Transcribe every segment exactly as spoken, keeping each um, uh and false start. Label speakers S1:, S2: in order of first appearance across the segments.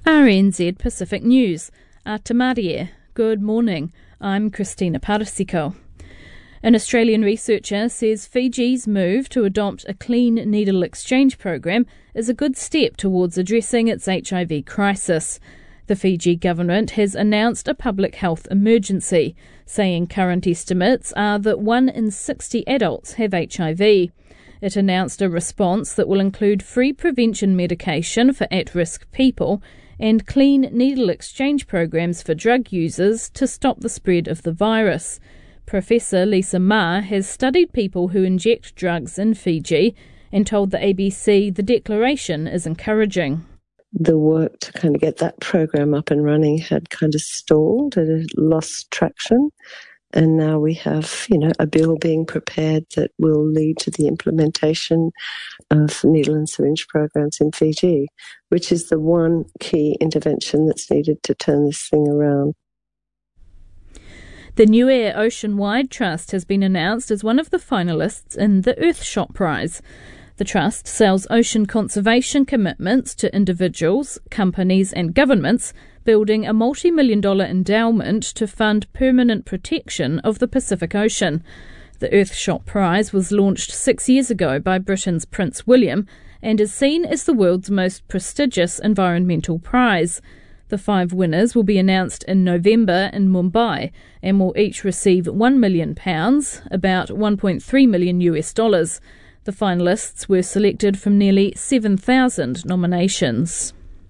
S1: R N Z Pacific News. Atamarie. Good morning. I'm Christina Parasiko. An Australian researcher says Fiji's move to adopt a clean needle exchange program is a good step towards addressing its H I V crisis. The Fiji government has announced a public health emergency, saying current estimates are that one in sixty adults have H I V. It announced a response that will include free prevention medication for at-risk people and clean needle exchange programs for drug users to stop the spread of the virus. Professor Lisa Ma has studied people who inject drugs in Fiji and told the A B C the declaration is encouraging.
S2: The work to kind of get that program up and running had kind of stalled, it had lost traction, and now we have, you know, a bill being prepared that will lead to the implementation of needle and syringe programs in Fiji, which is the one key intervention that's needed to turn this thing around.
S1: The Niue Oceanwide Trust has been announced as one of the finalists in the Earthshot Prize. The Trust sells ocean conservation commitments to individuals, companies and governments, building a multi-million dollar endowment to fund permanent protection of the Pacific Ocean. The Earthshot Prize was launched six years ago by Britain's Prince William and is seen as the world's most prestigious environmental prize. The five winners will be announced in November in Mumbai and will each receive one million pounds, about one point three million US dollars. The finalists were selected from nearly seven thousand nominations.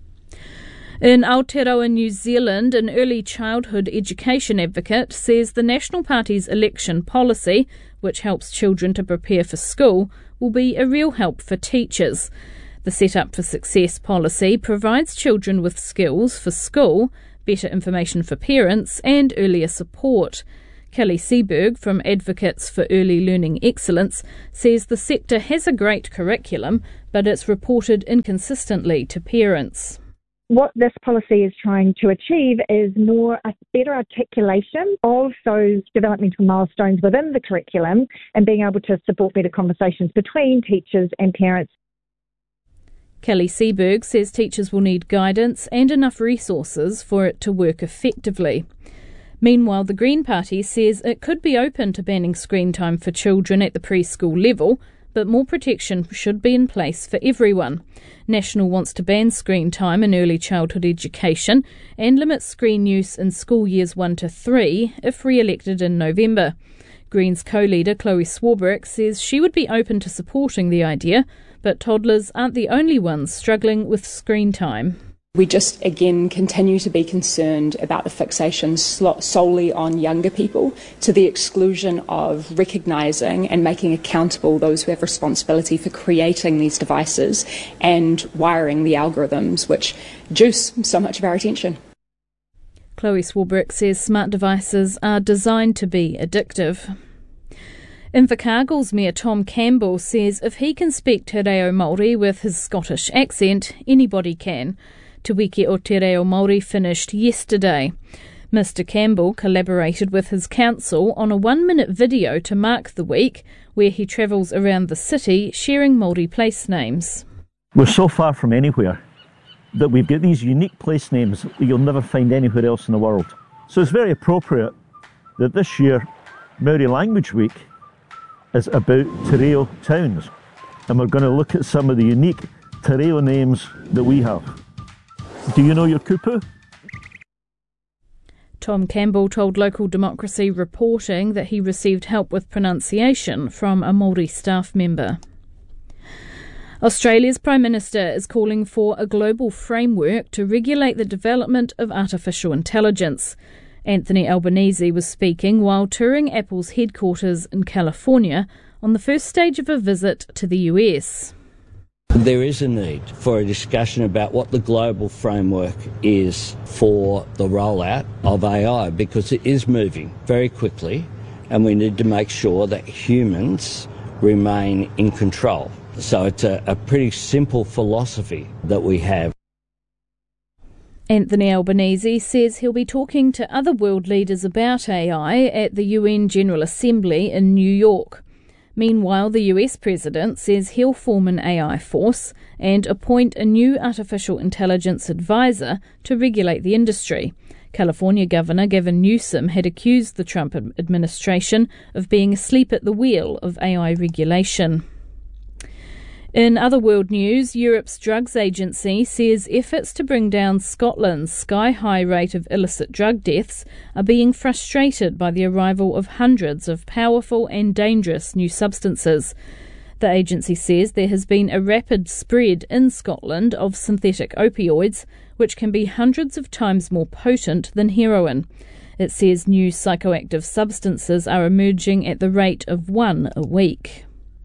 S1: In Aotearoa, New Zealand, an early childhood education advocate says the National Party's election policy, which helps children to prepare for school, will be a real help for teachers. The Set Up for Success policy provides children with skills for school, better information for parents and earlier support. Kelly Seberg from Advocates for Early Learning Excellence says the sector has a great curriculum, but it's reported inconsistently to parents.
S3: What this policy is trying to achieve is more a better articulation of those developmental milestones within the curriculum and being able to support better conversations between teachers and parents.
S1: Kelly Seberg says teachers will need guidance and enough resources for it to work effectively. Meanwhile, the Green Party says it could be open to banning screen time for children at the preschool level, but more protection should be in place for everyone. National wants to ban screen time in early childhood education and limit screen use in school years one to three if re-elected in November. Greens co-leader Chloe Swarbrick says she would be open to supporting the idea, but toddlers aren't the only ones struggling with screen time.
S4: We just, again, continue to be concerned about the fixation solely on younger people to the exclusion of recognising and making accountable those who have responsibility for creating these devices and wiring the algorithms which juice so much of our attention.
S1: Chloe Swarbrick says smart devices are designed to be addictive. Invercargill's Mayor Tom Campbell says if he can speak Te Reo Māori with his Scottish accent, anybody can. Te Wiki o Te Reo Māori finished yesterday. Mister Campbell collaborated with his council on a one-minute video to mark the week, where he travels around the city sharing Māori place names.
S5: We're so far from anywhere that we've got these unique place names that you'll never find anywhere else in the world. So it's very appropriate that this year Māori Language Week is about Te Reo towns, and we're going to look at some of the unique Te Reo names that we have. Do you know your kupu?
S1: Tom Campbell told Local Democracy Reporting that he received help with pronunciation from a Māori staff member. Australia's Prime Minister is calling for a global framework to regulate the development of artificial intelligence. Anthony Albanese was speaking while touring Apple's headquarters in California on the first stage of a visit to the U S.
S6: There is a need for a discussion about what the global framework is for the rollout of A I, because it is moving very quickly and we need to make sure that humans remain in control. So it's a, a pretty simple philosophy that we have.
S1: Anthony Albanese says he'll be talking to other world leaders about A I at the U N General Assembly in New York. Meanwhile, the U S president says he'll form an A I force and appoint a new artificial intelligence advisor to regulate the industry. California Governor Gavin Newsom had accused the Trump administration of being asleep at the wheel of A I regulation. In other world news, Europe's drugs agency says efforts to bring down Scotland's sky-high rate of illicit drug deaths are being frustrated by the arrival of hundreds of powerful and dangerous new substances. The agency says there has been a rapid spread in Scotland of synthetic opioids, which can be hundreds of times more potent than heroin. It says new psychoactive substances are emerging at the rate of one a week.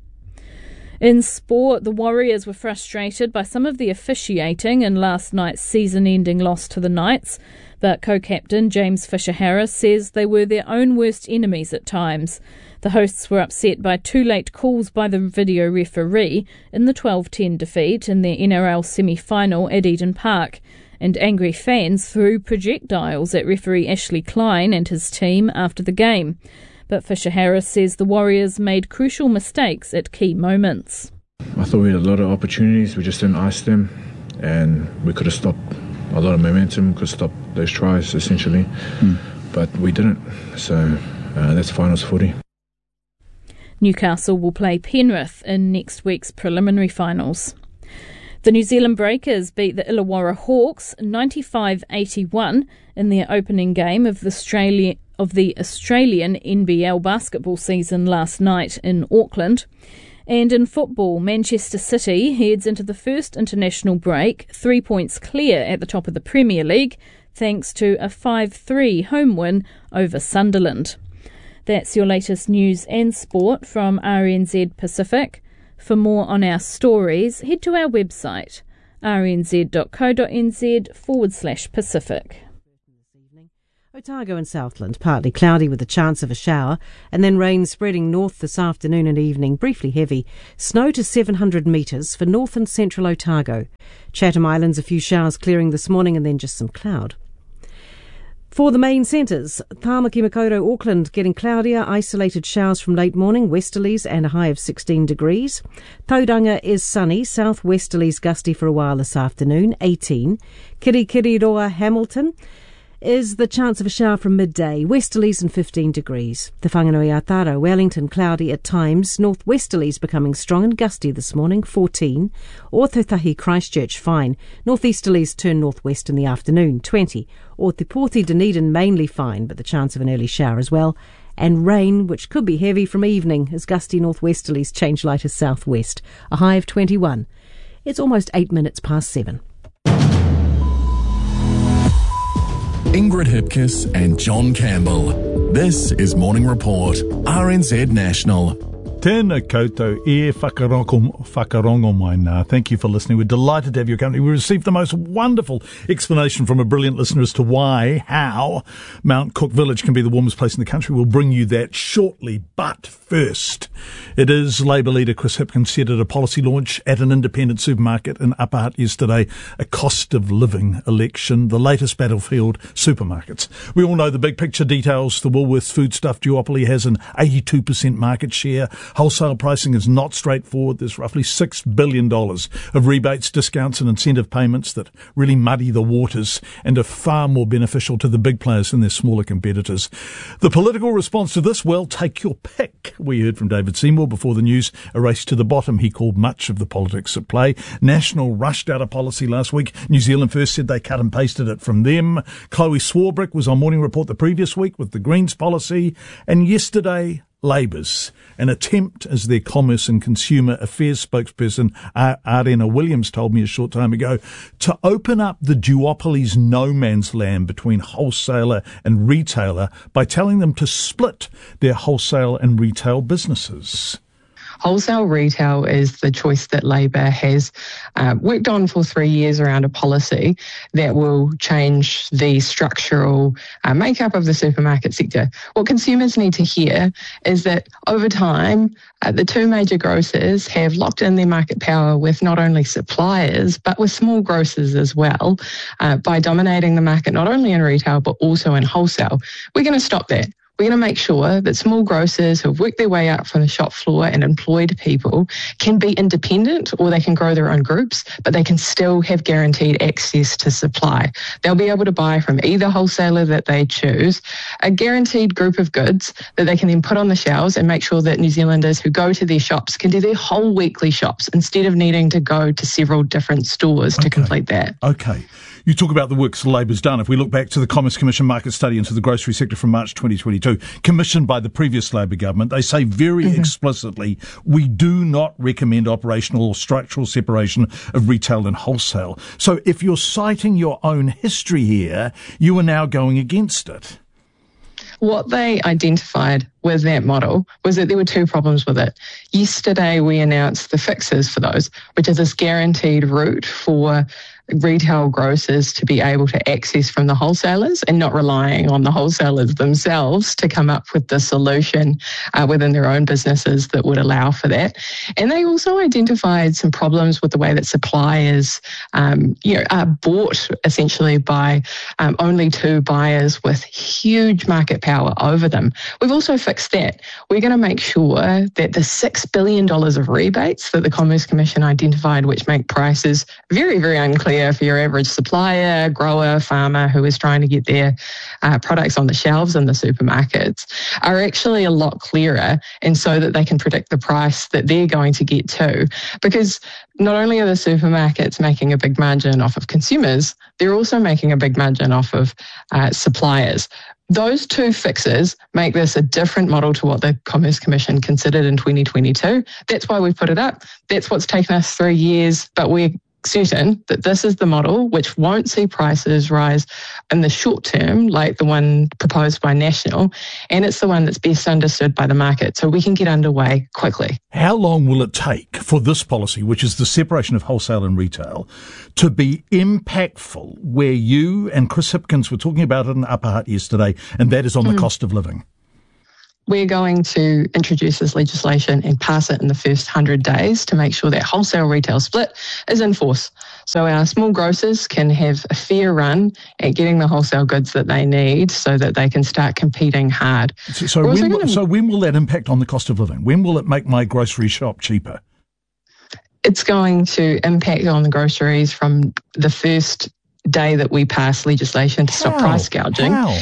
S1: In sport, the Warriors were frustrated by some of the officiating in last night's season-ending loss to the Knights, but co-captain James Fisher-Harris says they were their own worst enemies at times. The hosts were upset by two late calls by the video referee in the twelve ten defeat in their N R L semi-final at Eden Park, and angry fans threw projectiles at referee Ashley Klein and his team after the game. But Fisher-Harris says the Warriors made crucial mistakes at key moments.
S7: I thought we had a lot of opportunities, we just didn't ice them, and we could have stopped a lot of momentum, could have stopped those tries essentially, mm. but we didn't, so uh, that's finals footy.
S1: Newcastle will play Penrith in next week's preliminary finals. The New Zealand Breakers beat the Illawarra Hawks ninety-five eighty-one in their opening game of the Australia of the Australian N B L basketball season last night in Auckland. And in football, Manchester City heads into the first international break three points clear at the top of the Premier League, thanks to a five three home win over Sunderland. That's your latest news and sport from R N Z Pacific. For more on our stories, head to our website, rnz.co.nz forward slash Pacific.
S8: Otago and Southland, partly cloudy with a chance of a shower, and then rain spreading north this afternoon and evening, briefly heavy. Snow to seven hundred metres for north and central Otago. Chatham Islands, a few showers clearing this morning and then just some cloud. For the main centres, Tāmaki Makaurau, Auckland, getting cloudier, isolated showers from late morning, westerlies and a high of sixteen degrees. Tauranga is sunny, south-westerlies gusty for a while this afternoon, eighteen. Kirikiriroa, Hamilton, is the chance of a shower from midday, westerlies and fifteen degrees. Te Whanganui-a-Taro, Wellington, cloudy at times, northwesterlies becoming strong and gusty this morning, fourteen. Or Tautahi, Christchurch, fine, northeasterlies turn northwest in the afternoon, twenty. Or Te Pōti, Dunedin, mainly fine, but the chance of an early shower as well. And rain, which could be heavy from evening as gusty northwesterlies change lighter southwest, a high of twenty-one. It's almost eight minutes past seven.
S9: Ingrid Hipkiss and John Campbell. This is Morning Report, R N Z National.
S10: Tēnā koutou e whakarongo, whakarongo mai nā. Thank you for listening. We're delighted to have your company. We received the most wonderful explanation from a brilliant listener as to why, how Mount Cook Village can be the warmest place in the country. We'll bring you that shortly. But first, it is Labour leader Chris Hipkins said at a policy launch at an independent supermarket in Upper Hutt yesterday, a cost of living election, the latest battlefield, supermarkets. We all know the big picture details. The Woolworths foodstuff duopoly has an eighty-two percent market share. Wholesale pricing is not straightforward. There's roughly six billion dollars of rebates, discounts and incentive payments that really muddy the waters and are far more beneficial to the big players than their smaller competitors. The political response to this, well, take your pick. We heard from David Seymour before the news, a race to the bottom. He called much of the politics at play. National rushed out a policy last week. New Zealand First said they cut and pasted it from them. Chloe Swarbrick was on Morning Report the previous week with the Greens policy. And yesterday, Labour's, an attempt, as their Commerce and Consumer Affairs spokesperson Arena Williams told me a short time ago, to open up the duopoly's no man's land between wholesaler and retailer by telling them to split their wholesale and retail businesses.
S11: Wholesale retail is the choice that Labor has uh, worked on for three years around a policy that will change the structural uh, makeup of the supermarket sector. What consumers need to hear is that over time, uh, the two major grocers have locked in their market power with not only suppliers, but with small grocers as well, uh, by dominating the market not only in retail, but also in wholesale. We're going to stop that. we're going to make sure that small grocers who have worked their way up from the shop floor and employed people can be independent, or they can grow their own groups, but they can still have guaranteed access to supply. They'll be able to buy from either wholesaler that they choose a guaranteed group of goods that they can then put on the shelves and make sure that New Zealanders who go to their shops can do their whole weekly shops instead of needing to go to several different stores okay. to complete that.
S10: Okay. You talk about the works Labour's done. If we look back to the Commerce Commission market study into the grocery sector from March twenty twenty-two, commissioned by the previous Labour government, they say very mm-hmm. explicitly, we do not recommend operational or structural separation of retail and wholesale. So if you're citing your own history here, you are now going against it.
S11: What they identified with that model was that there were two problems with it. Yesterday, we announced the fixes for those, which is this guaranteed route for retail grocers to be able to access from the wholesalers and not relying on the wholesalers themselves to come up with the solution uh, within their own businesses that would allow for that. And they also identified some problems with the way that suppliers um, you know, are bought essentially by um, only two buyers with huge market power over them. We've also fixed that. We're going to make sure that the six billion dollars of rebates that the Commerce Commission identified, which make prices very, very unclear for your average supplier, grower, farmer who is trying to get their uh, products on the shelves in the supermarkets, are actually a lot clearer, and so that they can predict the price that they're going to get to. Because not only are the supermarkets making a big margin off of consumers, they're also making a big margin off of uh, suppliers. Those two fixes make this a different model to what the Commerce Commission considered in twenty twenty-two. That's why we put it up. That's what's taken us three years, but we're certain that this is the model which won't see prices rise in the short term like the one proposed by National, and it's the one that's best understood by the market, so we can get underway quickly.
S10: How long will it take for this policy, which is the separation of wholesale and retail, to be impactful, where you and Chris Hipkins were talking about it in Upper Hutt yesterday, and that is on mm. the cost of living?
S11: We're going to introduce this legislation and pass it in the first one hundred days to make sure that wholesale-retail split is in force. So our small grocers can have a fair run at getting the wholesale goods that they need so that they can start competing hard.
S10: So, so, when, gonna, so when will that impact on the cost of living? When will it make my grocery shop cheaper?
S11: It's going to impact on the groceries from the first day that we pass legislation to stop
S10: How?
S11: price gouging.
S10: How?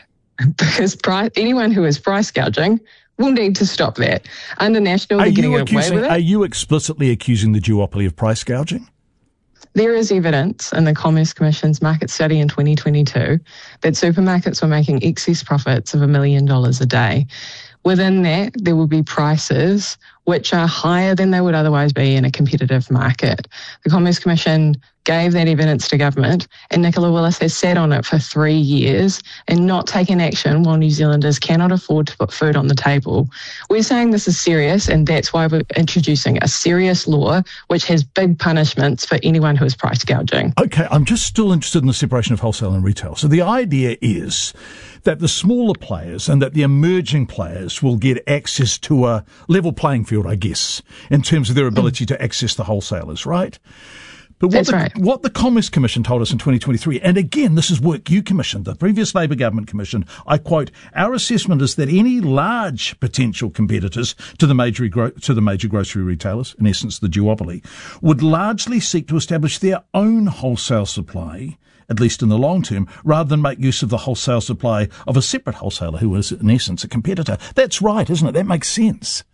S11: Because price, anyone who is price gouging will need to stop that. Under National, they're getting away with it.
S10: Are you explicitly accusing the duopoly of price gouging?
S11: There is evidence in the Commerce Commission's market study in twenty twenty-two that supermarkets were making excess profits of a million dollars a day. Within that, there will be prices which are higher than they would otherwise be in a competitive market. The Commerce Commission gave that evidence to government, and Nicola Willis has sat on it for three years and not taken action while New Zealanders cannot afford to put food on the table. We're saying this is serious, and that's why we're introducing a serious law which has big punishments for anyone who is price gouging.
S10: Okay, I'm just still interested in the separation of wholesale and retail. So the idea is that the smaller players and that the emerging players will get access to a level playing field, I guess, in terms of their ability mm. to access the wholesalers, right? But what
S11: That's
S10: the,
S11: right.
S10: what the Commerce Commission told us in twenty twenty-three, and again, this is work you commissioned, the previous Labour government commissioned, I quote, our assessment is that any large potential competitors to the major gro- to the major grocery retailers, in essence the duopoly, would largely seek to establish their own wholesale supply, at least in the long term, rather than make use of the wholesale supply of a separate wholesaler who is, in essence, a competitor. That's right, isn't it? That makes sense.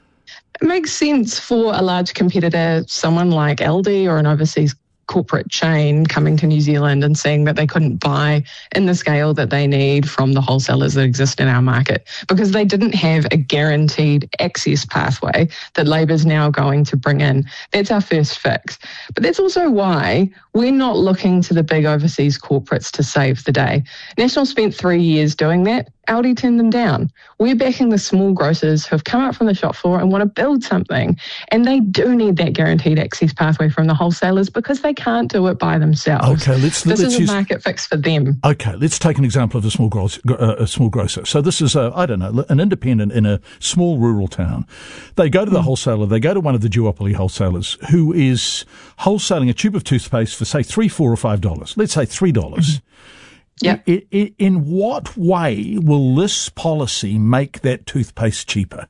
S11: It makes sense for a large competitor, someone like Aldi or an overseas corporate chain coming to New Zealand and saying that they couldn't buy in the scale that they need from the wholesalers that exist in our market because they didn't have a guaranteed access pathway that Labour's now going to bring in. That's our first fix. But that's also why we're not looking to the big overseas corporates to save the day. National spent three years doing that. Aldi turned them down. We're backing the small grocers who have come up from the shop floor and want to build something. And they do need that guaranteed access pathway from the wholesalers because they can't do it by themselves.
S10: Okay, let's,
S11: this
S10: let's
S11: is
S10: use,
S11: a market fix for them.
S10: Okay, let's take an example of a small, grocer, uh, a small grocer. So this is, a, I don't know, an independent in a small rural town. They go to the mm. wholesaler, they go to one of the duopoly wholesalers who is wholesaling a tube of toothpaste for, say, three, four or five dollars. Let's say three dollars. Mm-hmm.
S11: Yeah.
S10: In, in what way will this policy make that toothpaste cheaper?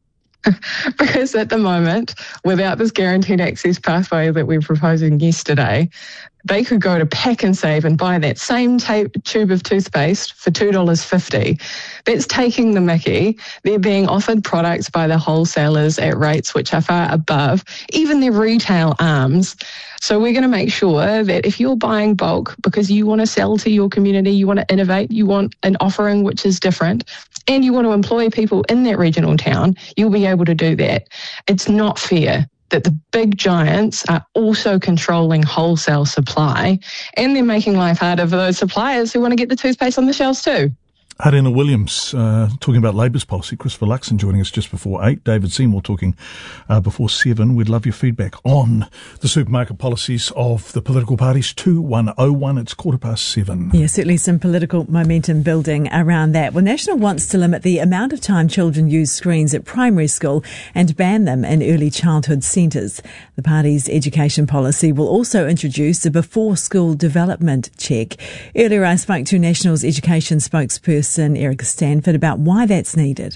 S11: Because at the moment, without this guaranteed access pathway that we're proposing yesterday, they could go to Pack and Save and buy that same ta- tube of toothpaste for two dollars fifty. That's taking the mickey. They're being offered products by the wholesalers at rates which are far above even their retail arms. So we're going to make sure that if you're buying bulk because you want to sell to your community, you want to innovate, you want an offering which is different, and you want to employ people in that regional town, you'll be able to do that. It's not fair that the big giants are also controlling wholesale supply, and they're making life harder for those suppliers who want to get the toothpaste on the shelves too.
S10: Harina Williams uh, talking about Labour's policy. Christopher Luxon joining us just before eight. David Seymour talking uh, before seven. We'd love your feedback on the supermarket policies of the political parties. two one oh one. It's quarter past seven.
S12: Yeah, certainly some political momentum building around that. Well, National wants to limit the amount of time children use screens at primary school and ban them in early childhood centres. The party's education policy will also introduce a before-school development check. Earlier, I spoke to National's education spokesperson Erica Stanford about why that's needed.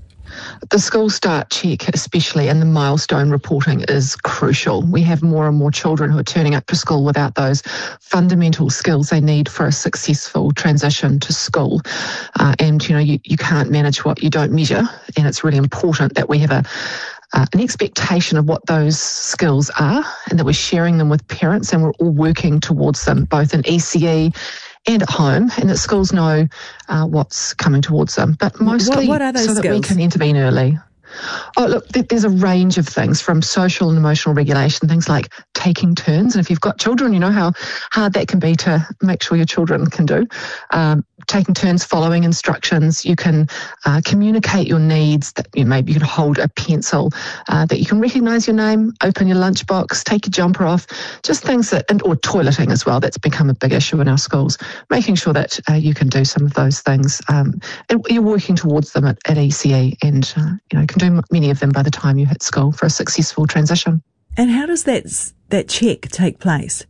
S13: The School Start Check, especially in the milestone reporting, is crucial. We have more and more children who are turning up to school without those fundamental skills they need for a successful transition to school. Uh, and, you know, you, you can't manage what you don't measure, and it's really important that we have a Uh, an expectation of what those skills are and that we're sharing them with parents and we're all working towards them, both in E C E and at home, and that schools know uh, what's coming towards them. But mostly
S12: what, what are those
S13: so that
S12: skills?
S13: we can intervene early. Oh, look, there's a range of things from social and emotional regulation, things like taking turns. And if you've got children, you know how hard that can be to make sure your children can do. Um, taking turns following instructions. You can uh, communicate your needs. That you know, maybe you can hold a pencil, uh, that you can recognise your name, open your lunchbox, take your jumper off, just things that, and or toileting as well. That's become a big issue in our schools. Making sure that uh, you can do some of those things. Um, and you're working towards them at, at E C E and, uh, you know, can do many of them by the time you hit school for a successful transition.
S12: And how does that that check take place?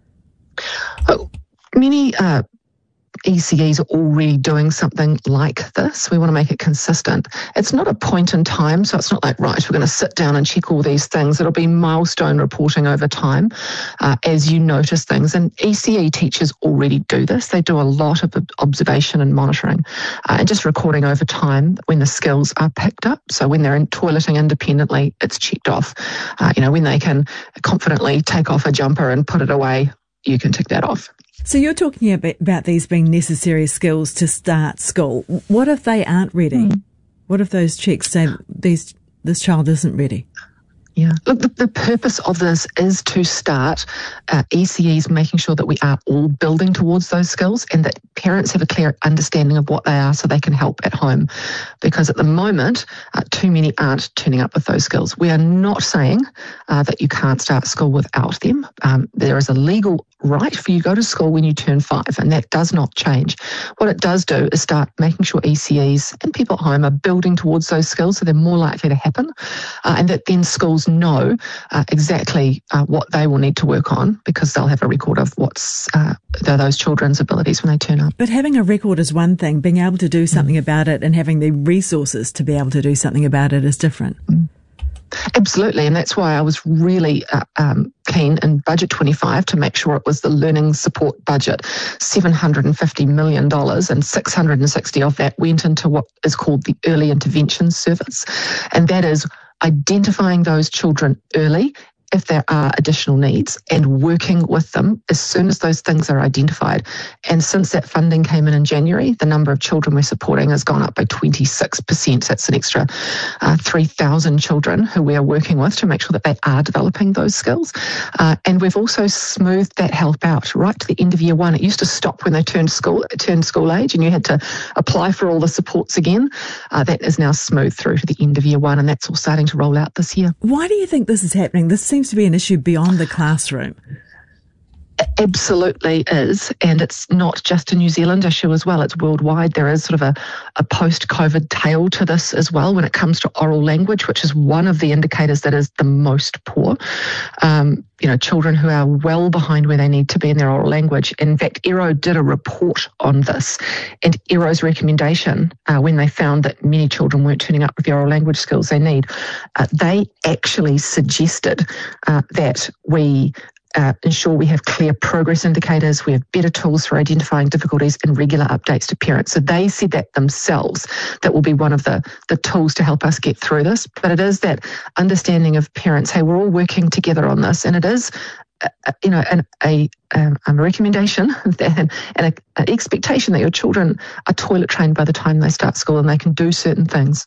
S13: Oh, many uh, E C Es are already doing something like this. We want to make it consistent. It's not a point in time, so it's not like, right, we're going to sit down and check all these things. It'll be milestone reporting over time uh, as you notice things. And E C E teachers already do this. They do a lot of observation and monitoring uh, and just recording over time when the skills are picked up. So when they're in toileting independently, it's checked off. Uh, you know, when they can confidently take off a jumper and put it away, you can tick that off.
S12: So you're talking about, about these being necessary skills to start school. What if they aren't ready? Mm. What if those checks say these this child isn't ready?
S13: Yeah. Look, the, the purpose of this is to start uh, E C Es making sure that we are all building towards those skills and that parents have a clear understanding of what they are so they can help at home. Because at the moment, uh, too many aren't turning up with those skills. We are not saying uh, that you can't start school without them. Um, there is a legal right for you to go to school when you turn five, and that does not change. What it does do is start making sure E C Es and people at home are building towards those skills so they're more likely to happen, uh, and that then schools know uh, exactly uh, what they will need to work on because they'll have a record of what's uh, those children's abilities when they turn up.
S12: But having a record is one thing. Being able to do something mm. about it and having the resources to be able to do something about it is different.
S13: Mm. Absolutely, and that's why I was really uh, um, keen in Budget twenty-five to make sure it was the learning support budget. seven hundred fifty million dollars, and six hundred sixty of that went into what is called the Early Intervention Service, and that is identifying those children early if there are additional needs and working with them as soon as those things are identified. And since that funding came in in January, the number of children we're supporting has gone up by twenty-six percent. That's an extra uh, three thousand children who we are working with to make sure that they are developing those skills. Uh, and we've also smoothed that help out right to the end of year one. It used to stop when they turned school, turned school age and you had to apply for all the supports again. Uh, that is now smoothed through to the end of year one, and that's all starting to roll out this year.
S12: Why do you think this is happening? This seems to be an issue beyond the classroom.
S13: absolutely is, and it's not just a New Zealand issue as well, it's worldwide. There is sort of a, a post-COVID tail to this as well when it comes to oral language, which is one of the indicators that is the most poor. Um, you know, children who are well behind where they need to be in their oral language. In fact, E R O did a report on this, and E R O's recommendation, uh, when they found that many children weren't turning up with the oral language skills they need, uh, they actually suggested uh, that we Uh, ensure we have clear progress indicators, we have better tools for identifying difficulties and regular updates to parents. So they said that themselves, that will be one of the, the tools to help us get through this. But it is that understanding of parents, hey, we're all working together on this, and it is uh, you know, an, a, um, a recommendation that, and an expectation that your children are toilet trained by the time they start school and they can do certain things.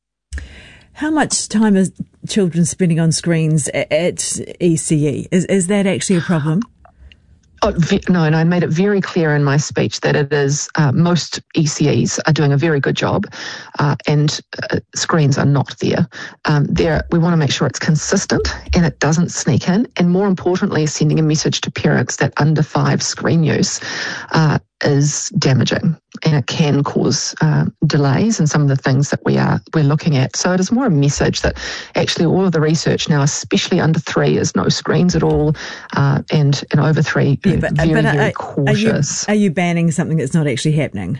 S12: How much time are children spending on screens at E C E? Is is that actually a problem?
S13: Oh, no, and I made it very clear in my speech that it is, uh, most E C Es are doing a very good job, uh, and uh, screens are not there. Um, there. We want to make sure it's consistent and it doesn't sneak in, and more importantly, sending a message to parents that under five screen use uh, is damaging, and it can cause uh, delays in some of the things that we are we're looking at. So it is more a message that actually all of the research now, especially under three, is no screens at all, uh, and and over three,
S12: yeah, but,
S13: very
S12: but
S13: very
S12: are,
S13: cautious.
S12: Are you, are you banning something that's not actually happening?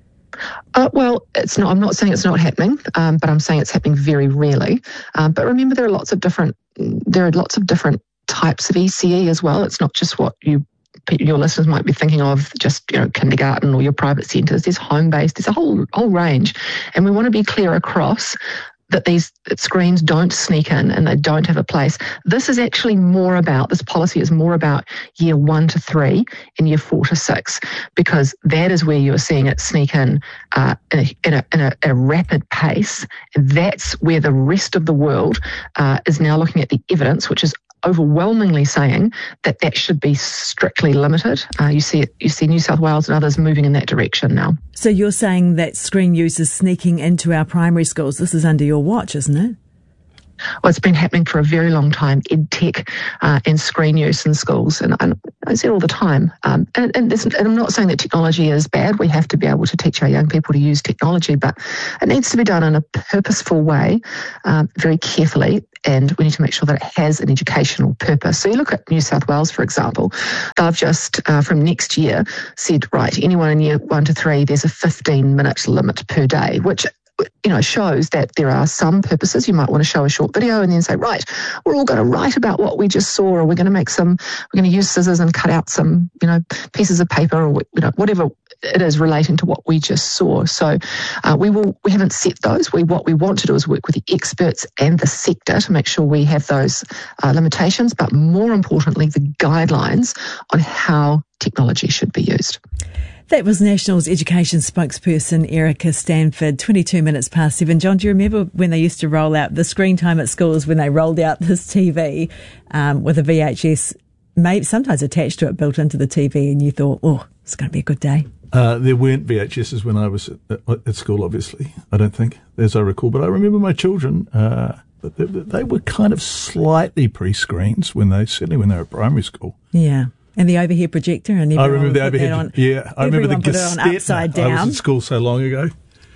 S13: Uh, well, it's not. I'm not saying it's not happening, um, but I'm saying it's happening very rarely. Um, but remember, there are lots of different there are lots of different types of E C E as well. It's not just what you. Your listeners might be thinking of just, you know, kindergarten or your private centres. There's home-based, there's a whole whole range. And we want to be clear across that these screens don't sneak in and they don't have a place. This is actually more about, this policy is more about year one to three and year four to six, because that is where you're seeing it sneak in uh, in, a, in, a, in a, a rapid pace. And that's where the rest of the world uh, is now looking at the evidence, which is overwhelmingly saying that that should be strictly limited. Uh, you see it, you see New South Wales and others moving in that direction now.
S12: So you're saying that screen use is sneaking into our primary schools. This is under your watch, isn't it?
S13: Well, it's been happening for a very long time, EdTech uh, and screen use in schools. And, and I see it all the time. Um, and, and, and I'm not saying that technology is bad. We have to be able to teach our young people to use technology, but it needs to be done in a purposeful way, um, very carefully. And we need to make sure that it has an educational purpose. So you look at New South Wales, for example, they've just, uh, from next year, said, right, anyone in year one to three, there's a fifteen minute limit per day, which, you know, shows that there are some purposes. You might want to show a short video and then say, right, we're all going to write about what we just saw, or we're going to make some, we're going to use scissors and cut out some, you know, pieces of paper, or, you know, whatever it is relating to what we just saw. So uh, we will, we haven't set those. We, what we want to do is work with the experts and the sector to make sure we have those uh, limitations, but more importantly, the guidelines on how technology should be used.
S12: That was National's education spokesperson Erica Stanford, twenty-two minutes past seven. John, do you remember when they used to roll out the screen time at schools, when they rolled out this T V um, with a V H S, maybe sometimes attached to it, built into the T V, and you thought, oh, it's going to be a good day?
S10: Uh, there weren't V H Ses when I was at, at school, obviously, I don't think, as I recall. But I remember my children, uh, they, they were kind of slightly pre-screens when they, certainly when they were at primary school.
S12: Yeah. And the overhead projector, and
S10: I remember the overhead. On, yeah, I remember the
S12: Gazette upside down.
S10: I was at school so long ago.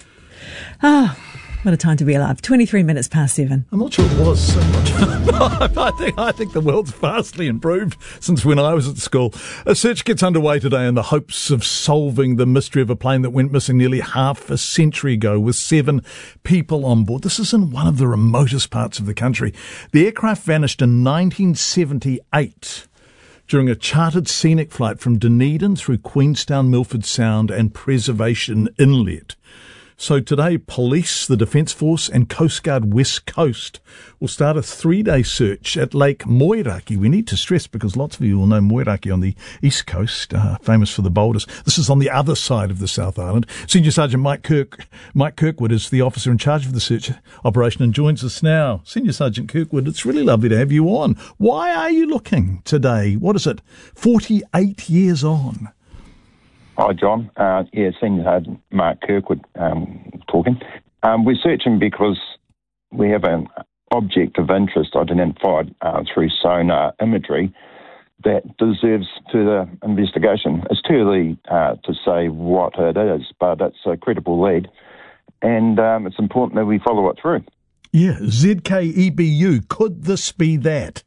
S12: Ah, oh, what a time to be alive! Twenty-three minutes past seven.
S10: I'm not sure it was so much. I think I think the world's vastly improved since when I was at school. A search gets underway today in the hopes of solving the mystery of a plane that went missing nearly half a century ago, with seven people on board. This is in one of the remotest parts of the country. The aircraft vanished in nineteen seventy-eight. During a chartered scenic flight from Dunedin through Queenstown, Milford Sound and Preservation Inlet. So today, police, the Defence Force and Coast Guard West Coast will start a three-day search at Lake Moeraki. We need to stress, because lots of you will know Moeraki on the east coast, uh, famous for the boulders. This is on the other side of the South Island. Senior Sergeant Mike Kirk, Mike Kirkwood is the officer in charge of the search operation and joins us now. Senior Sergeant Kirkwood, it's really lovely to have you on. Why are you looking today? What is it, forty-eight years on?
S14: Hi, John. Uh, yeah, Senior Sergeant Mark Kirkwood um, talking. Um, we're searching because we have an object of interest identified uh, through sonar imagery that deserves further investigation. It's too early uh, to say what it is, but it's a credible lead, and um, it's important that we follow it through.
S10: Yeah, Z K E B U, could this be that?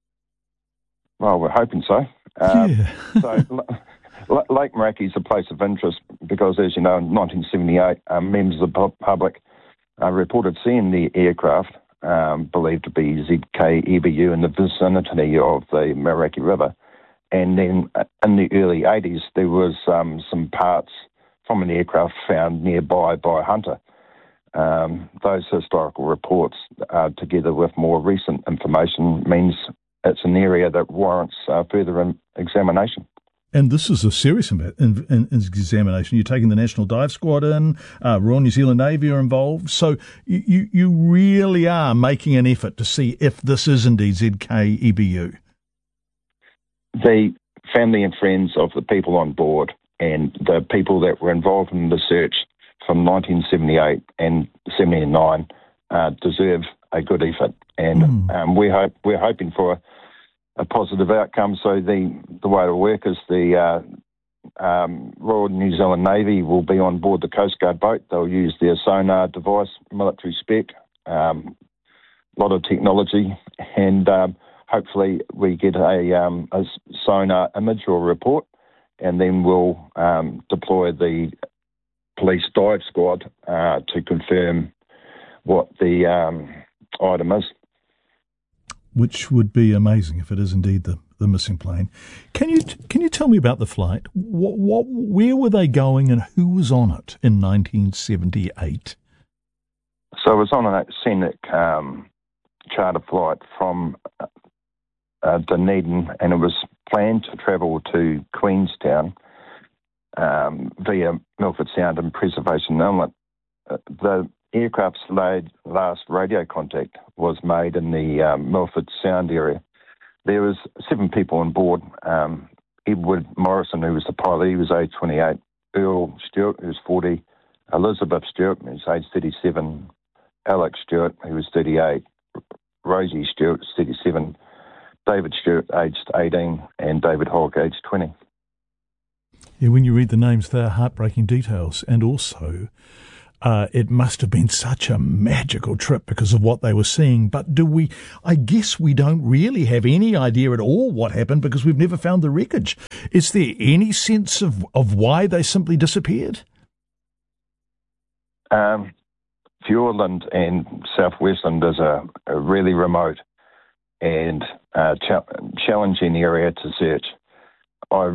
S14: Well, we're hoping so. Uh,
S10: yeah.
S14: so L- Lake Meraki is a place of interest because, as you know, in nineteen seventy-eight, um, members of the pu- public uh, reported seeing the aircraft um, believed to be Z K E B U in the vicinity of the Meraki River. And then uh, in the early eighties, there was um, some parts from an aircraft found nearby by a hunter. Um, those historical reports, uh, together with more recent information, means it's an area that warrants uh, further in- examination.
S10: And this is a serious in, in, in examination. You're taking the National Dive Squad in, uh, Royal New Zealand Navy are involved. So you, you, you really are making an effort to see if this is indeed Z K E B U.
S14: The family and friends of the people on board and the people that were involved in the search from nineteen seventy-eight and seventy-nine uh, deserve a good effort. And mm. um, we hope, we're hoping for a, a positive outcome. So the, the way it'll work is the uh, um, Royal New Zealand Navy will be on board the Coast Guard boat. They'll use their sonar device, military spec, um, a lot of technology, and um, hopefully we get a, um, a sonar image or report, and then we'll um, deploy the police dive squad uh, to confirm what the um, item is.
S10: Which would be amazing if it is indeed the, the missing plane. Can you can you tell me about the flight? What, what where were they going and who was on it in nineteen seventy-eight?
S14: So it was on a scenic um, charter flight from uh, Dunedin, and it was planned to travel to Queenstown um, via Milford Sound and Preservation Inlet. Uh, the aircraft's last radio contact was made in the um, Milford Sound area. There was seven people on board. Um, Edward Morrison, who was the pilot, he was age twenty-eight. Earl Stewart, who was forty. Elizabeth Stewart, who was age thirty-seven. Alex Stewart, who was thirty-eight. Rosie Stewart, thirty-seven. David Stewart, aged eighteen. And David Hogg, aged twenty.
S10: Yeah, when you read the names, they are heartbreaking details. And also, Uh, it must have been such a magical trip because of what they were seeing. But do we, I guess we don't really have any idea at all what happened because we've never found the wreckage. Is there any sense of, of why they simply disappeared?
S14: Um, Fiordland and South Westland is a, a really remote and uh, cha- challenging area to search. I,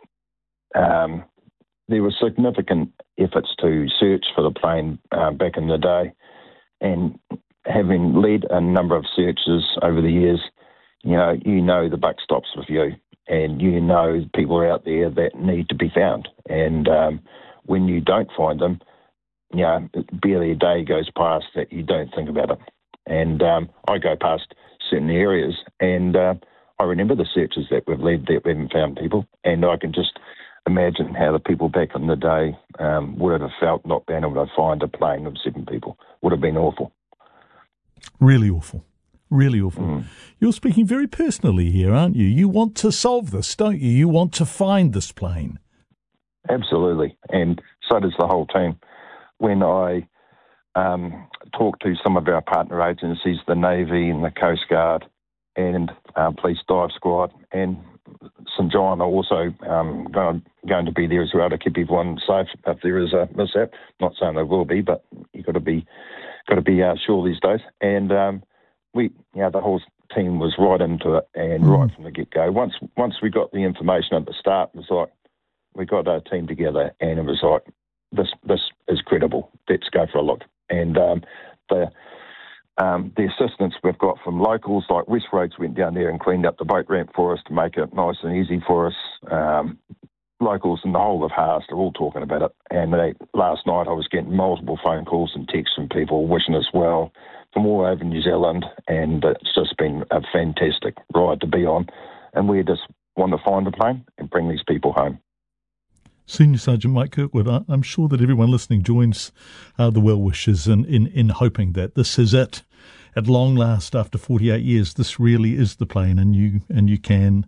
S14: um, there were significant efforts to search for the plane uh, back in the day, and having led a number of searches over the years, you know, you know the buck stops with you, and you know people are out there that need to be found. And um, when you don't find them, you know, barely a day goes past that you don't think about it. And um, I go past certain areas, and uh, I remember the searches that we've led that we haven't found people, and I can just imagine how the people back in the day um, would have felt not being able to find a plane of seven people. Would have been awful.
S10: Really awful. Really awful.
S14: Mm.
S10: You're speaking very personally here, aren't you? You want to solve this, don't you? You want to find this plane.
S14: Absolutely. And so does the whole team. When I um, talk to some of our partner agencies, the Navy and the Coast Guard and uh, Police Dive Squad and St John are also um, going, going to be there as well to keep everyone safe if there is a mishap. Not saying there will be, but you've got to be got to be uh, sure these days. And um, we, you know, the whole team was right into it, and mm. right from the get go. Once once we got the information at the start, it was like we got our team together, and it was like this this is credible. Let's go for a look. And um, the Um, the assistance we've got from locals, like Westroads went down there and cleaned up the boat ramp for us to make it nice and easy for us. Um, locals in the whole of Haast are all talking about it. And they, last night I was getting multiple phone calls and texts from people wishing us well from all over New Zealand, and it's just been a fantastic ride to be on. And we just want to find a plane and bring these people home.
S10: Senior Sergeant Mike Kirkwood, I'm sure that everyone listening joins uh, the well wishes in, in, in hoping that this is it. At long last, after forty-eight years, this really is the plane, and you and you can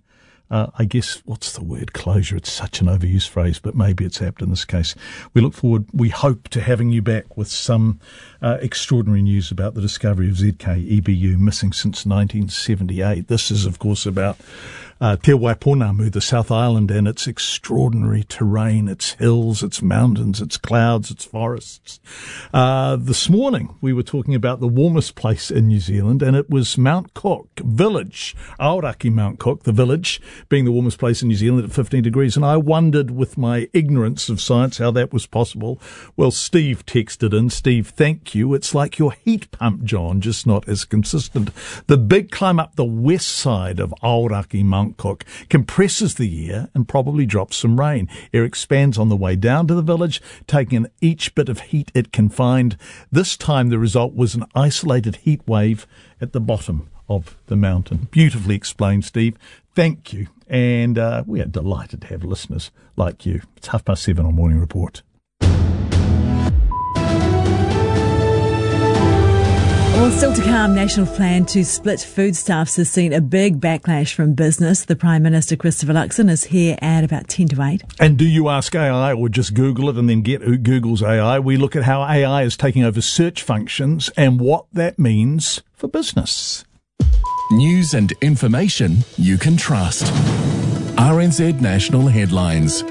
S10: uh, I guess, what's the word, closure? It's such an overused phrase, but maybe it's apt in this case. We look forward, we hope to having you back with some uh, extraordinary news about the discovery of Z K E B U, missing since nineteen seventy-eight. This is, of course, about Uh, Te Waiponamu, the South Island, and its extraordinary terrain, its hills, its mountains, its clouds, its forests. Uh, this morning, we were talking about the warmest place in New Zealand, and it was Mount Cook Village, Aoraki Mount Cook, the village, being the warmest place in New Zealand at fifteen degrees. And I wondered, with my ignorance of science, how that was possible. Well, Steve texted in. Steve, thank you. It's like your heat pump, John, just not as consistent. The big climb up the west side of Aoraki Mount Cook compresses the air and probably drops some rain. Air expands on the way down to the village, taking in each bit of heat it can find. This time the result was an isolated heat wave at the bottom of the mountain. Beautifully explained, Steve. Thank you. And uh, we are delighted to have listeners like you. It's half past seven on Morning Report.
S12: Well, still to come, national plan to split foodstuffs has seen a big backlash from business. The Prime Minister, Christopher Luxon, is here at about ten to eight.
S10: And do you ask A I or just Google it and then get Google's A I? We look at how A I is taking over search functions and what that means for business.
S9: News and information you can trust. R N Z National Headlines.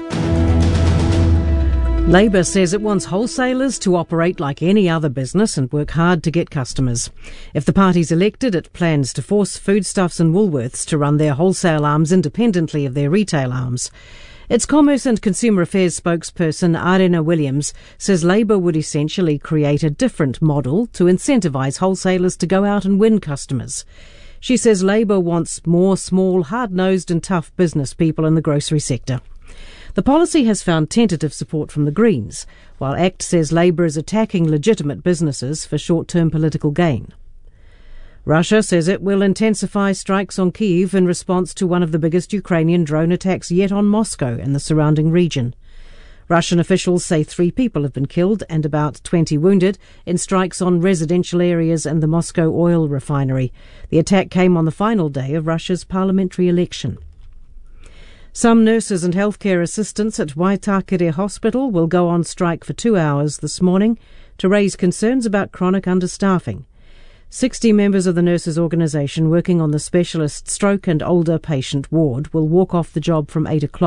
S8: Labor says it wants wholesalers to operate like any other business and work hard to get customers. If the party's elected, it plans to force Foodstuffs and Woolworths to run their wholesale arms independently of their retail arms. Its Commerce and Consumer Affairs spokesperson, Arena Williams, says Labor would essentially create a different model to incentivise wholesalers to go out and win customers. She says Labor wants more small, hard-nosed and tough business people in the grocery sector. The policy has found tentative support from the Greens, while ACT says Labor is attacking legitimate businesses for short-term political gain. Russia says it will intensify strikes on Kyiv in response to one of the biggest Ukrainian drone attacks yet on Moscow and the surrounding region. Russian officials say three people have been killed and about twenty wounded in strikes on residential areas and the Moscow oil refinery. The attack came on the final day of Russia's parliamentary election. Some nurses and healthcare assistants at Waitakere Hospital will go on strike for two hours this morning to raise concerns about chronic understaffing. Sixty members of the nurses' organisation working on the specialist stroke and older patient ward will walk off the job from eight o'clock.